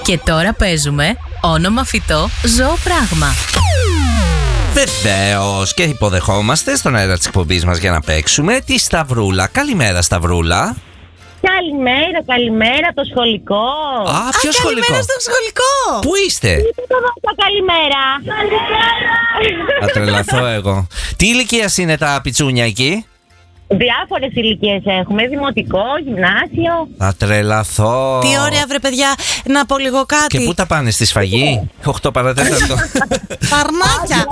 Και τώρα παίζουμε όνομα φυτό, ζώο, πράγμα. Βεβαίως, και υποδεχόμαστε στον αέρα της εκπομπής μας για να παίξουμε τη Σταυρούλα. Καλημέρα, Σταυρούλα. Καλημέρα, το σχολικό. Ποιο σχολικό? Καλημέρα στο σχολικό. Πού είστε? Καλημέρα. Θα τρελαθώ εγώ. Τι ηλικίας είναι τα πιτσούνια εκεί? Διάφορες ηλικίες έχουμε, δημοτικό, γυμνάσιο. Θα τρελαθώ. Τι ωραία, βρε παιδιά, να πω λίγο κάτι. Και πού τα πάνε, στη σφαγή? 8 παρατέταρτο. Παρνάκια.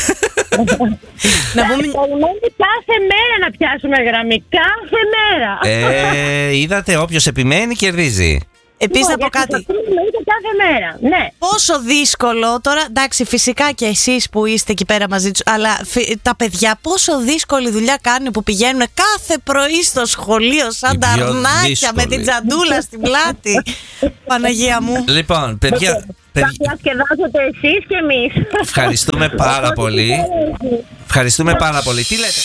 Να πούμε... Περιμένουμε κάθε μέρα να πιάσουμε γραμμή. Κάθε μέρα. Είδατε, όποιος επιμένει κερδίζει. Επίσης να πω κάτι. Κάθε μέρα, ναι. Πόσο δύσκολο τώρα, εντάξει, φυσικά και εσείς που είστε εκεί πέρα μαζί τους, αλλά τα παιδιά πόσο δύσκολη δουλειά κάνουν που πηγαίνουν κάθε πρωί στο σχολείο σαν τα αρνάκια με την τζαντούλα στην πλάτη. Παναγία μου. Λοιπόν, παιδιά. Θα διασκεδάσετε εσείς και εμείς. Ευχαριστούμε πάρα πολύ. Ευχαριστούμε πάρα πολύ. Τι λέτε?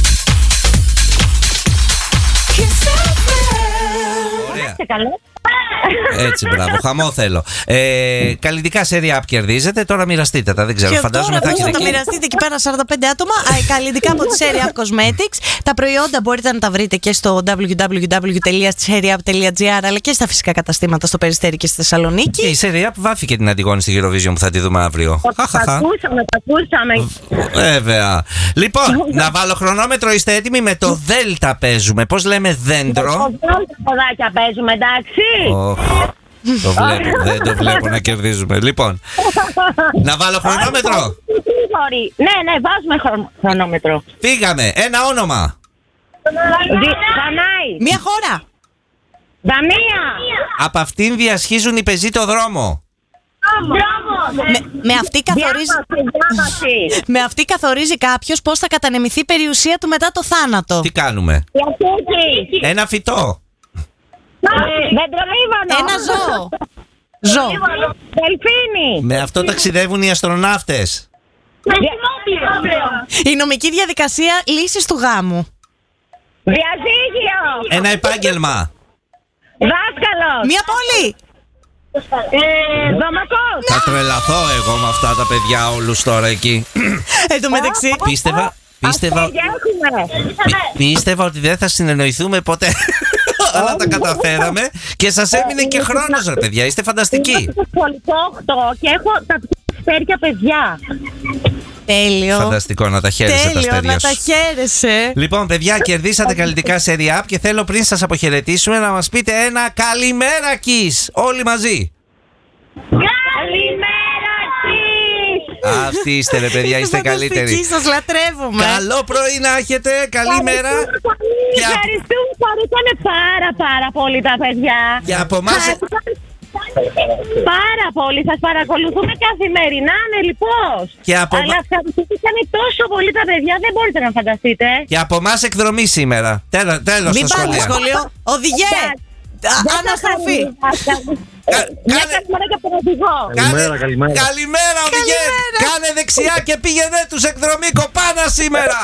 Ωραία. Έτσι, μπράβο, χαμό θέλω. Καλλιτικά σέρια app κερδίζετε. Τώρα μοιραστείτε τα, δεν ξέρω. Και φαντάζομαι τώρα θα έχετε θα τα μοιραστείτε εκεί πέρα 45 άτομα. Καλλιτικά από τη Cherry App Cosmetics. Τα προϊόντα μπορείτε να τα βρείτε και στο www.cherryapp.gr αλλά και στα φυσικά καταστήματα στο Περιστέρι και στη Θεσσαλονίκη. Και η Cherry App βάφηκε την Αντιγόνη στη Eurovision που θα τη δούμε αύριο. Τα ακούσαμε. Βέβαια. Λοιπόν, να βάλω χρονόμετρο, είστε έτοιμοι? Με το Δέλτα παίζουμε. Πώς λέμε δέντρο? Ποδάκια παίζουμε, εντάξει. Το βλέπω, δεν το βλέπω να κερδίζουμε. Λοιπόν, να βάλω χρονόμετρο. Ναι, βάζουμε χρονόμετρο. Φύγαμε, ένα όνομα. Δανάη. Μια χώρα. Δανία. Από αυτήν διασχίζουν οι πεζοί το δρόμο. Με αυτή καθορίζει κάποιος πώς θα κατανεμηθεί η περιουσία του μετά το θάνατο. Τι κάνουμε? Ένα φυτό. Δεντρολίβανο. Ένα ζώο. Δελφίνι. Με αυτό ταξιδεύουν οι αστροναύτες. Η νομική διαδικασία λύσης του γάμου. Διαζύγιο. Ένα επάγγελμα. Δάσκαλος. Μια πόλη. Δωμακός. Θα τρελαθώ εγώ με αυτά τα παιδιά όλους τώρα εκεί. Εν τω μεταξύ. Πίστευα ότι δεν θα συνεννοηθούμε ποτέ. Αλλά τα καταφέραμε και σας έμεινε και χρόνος, ρε παιδιά. Είστε φανταστικοί. Είμαι στο σχολικό 8 και έχω τα αστέρια παιδιά. Τέλειο. Φανταστικό, να τα χαίρεσαι τα αστέρια σου. Να τα χαίρεσαι. Λοιπόν, παιδιά, κερδίσατε καλλιτικά Cherry App και θέλω πριν σας αποχαιρετήσουμε να μας πείτε ένα καλημέρα Kiss. Όλοι μαζί. Καλημέρα Kiss. Αυτοί είστε, ρε παιδιά, είστε καλύτεροι. Σας λατρεύουμε. Καλό πρωί να έχετε, καλημέρα. Ευχαριστούμε, χαρήκανε πάρα πολύ τα παιδιά. Και από εμάς... Πάρα πολύ, σας παρακολουθούμε καθημερινά, λοιπόν. Αλλά ευχαριστήκανε τόσο πολύ τα παιδιά, δεν μπορείτε να φανταστείτε. Και από εμάς εκδρομή σήμερα. Τέλος μην στο πάνε σχολείο. Οδηγέ. Αναστροφή. Καλημέρα, οδηγέ. Κάνε δεξιά και πήγαινε τους εκδρομή κοπάνα σήμερα.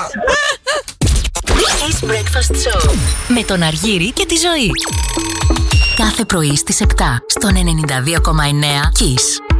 Kiss Breakfast Show με τον Αργύρη και τη Ζωή. Κάθε πρωί στις 7 στον 92,9 Kiss.